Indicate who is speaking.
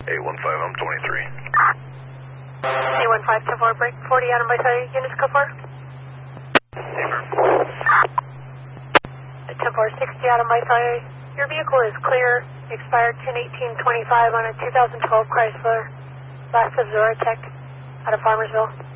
Speaker 1: 815, I'm 23.
Speaker 2: 815, 10-4, break 40 Adam by side, units code 4. 10-4, 60 Adam by side. Your vehicle is clear, expired 10/18/25 on a 2012 Chrysler, last of Zoratech out of Farmersville.